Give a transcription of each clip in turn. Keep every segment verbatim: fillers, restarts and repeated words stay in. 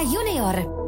Junior.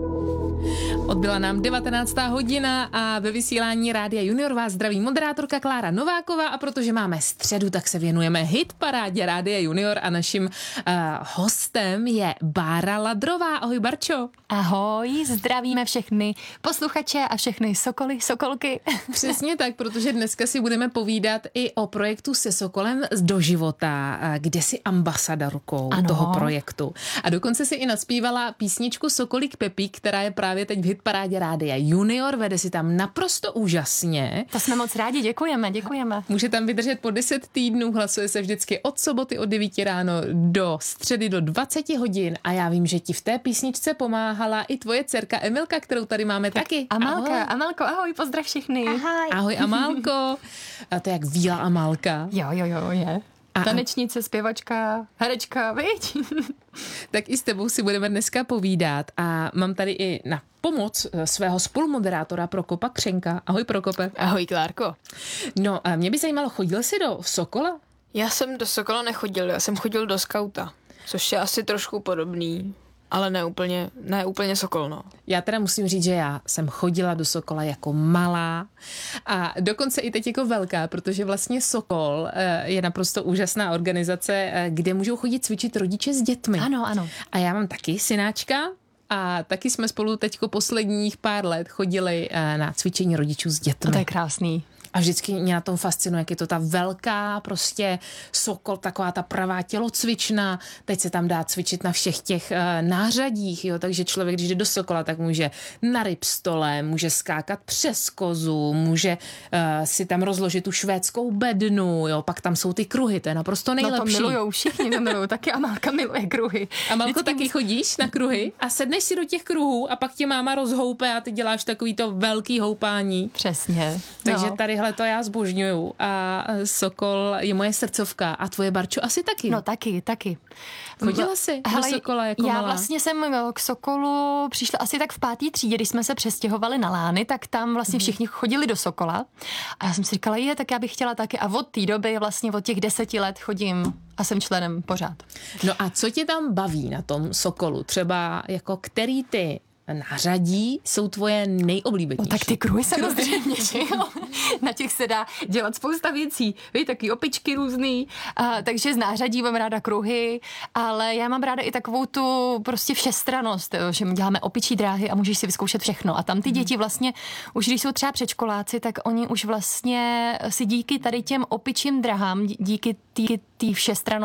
Odbyla nám devatenáctá hodina a ve vysílání Rádia Junior vás zdraví moderátorka Klára Nováková a protože máme středu, tak se věnujeme hitparádě Rádia Junior a naším uh, hostem je Bára Ladrová. Ahoj, Barčo. Ahoj, zdravíme všechny posluchače a všechny sokoly, sokolky. Přesně tak, protože dneska si budeme povídat i o projektu Se Sokolem do života, kde jsi ambasadorkou ano. toho projektu. A dokonce si i naspívala písničku Sokolík Pepík, která je právě teď v hitparádě Rádia Junior, vede si tam naprosto úžasně. To jsme moc rádi, děkujeme, děkujeme. Může tam vydržet po deset týdnů, hlasuje se vždycky od soboty od devíti ráno do středy do dvaceti hodin a já vím, že ti v té písničce pomáhala i tvoje dcerka Emilka, kterou tady máme tak taky. Amálka, ahoj. Amálko, ahoj, pozdrav všechny. Ahoj. Ahoj, Amálko. A to je jak Víla Amálka. Jo, jo, jo, je. A tanečnice, zpěvačka, herečka, viď? Tak i s tebou si budeme dneska povídat a mám tady i na pomoc svého spolumoderátora Prokopa Křenka. Ahoj, Prokope. Ahoj, Klárko. No a mě by zajímalo, chodil jsi do Sokola? Já jsem do Sokola nechodil, já jsem chodil do skauta, což je asi trošku podobný. Ale ne úplně, ne úplně Sokol, no. Já teda musím říct, že já jsem chodila do Sokola jako malá a dokonce i teď jako velká, protože vlastně Sokol je naprosto úžasná organizace, kde můžou chodit cvičit rodiče s dětmi. Ano, ano. A já mám taky synáčka a taky jsme spolu teďko posledních pár let chodili na cvičení rodičů s dětmi. A to je krásný. A vždycky mě na tom fascinuje, jak je to ta velká prostě Sokol, taková ta pravá tělocvična. Teď se tam dá cvičit na všech těch uh, nářadích, jo, takže člověk, když jde do Sokola, tak může na rybstole, může skákat přes kozu, může uh, si tam rozložit tu švédskou bednu, jo, pak tam jsou ty kruhy, to je naprosto nejlepší. No to milujou, všichni to milujou, taky Amálka miluje kruhy. Amálko, taky mus... chodíš na kruhy a sedneš si do těch kruhů a pak tě máma rozhoupe a ty děláš takový to velký houpání. Přesně. Takže no. tady to já zbožňuju a Sokol je moje srdcovka a tvoje, Barčo, asi taky. No taky, taky. Chodila jsi do Sokola jako já malá? vlastně jsem k Sokolu přišla asi tak v pátý třídě, když jsme se přestěhovali na Lány, tak tam vlastně všichni chodili do Sokola a já jsem si říkala, je, tak já bych chtěla taky a od té doby vlastně od těch deseti let chodím a jsem členem pořád. No a co tě tam baví na tom Sokolu? Třeba jako který ty nářadí jsou tvoje nejoblíbenější? No tak ty kruhy samozřejmě, že jo? Na těch se dá dělat spousta věcí. Víš, taky opičky různý. A, takže z nářadí mám ráda kruhy, ale já mám ráda i takovou tu prostě všestrannost, jo? Že my děláme opičí dráhy a můžeš si vyzkoušet všechno. A tam ty děti vlastně, už když jsou třeba předškoláci, tak oni už vlastně si díky tady těm opičím drahám, díky té všestrannosti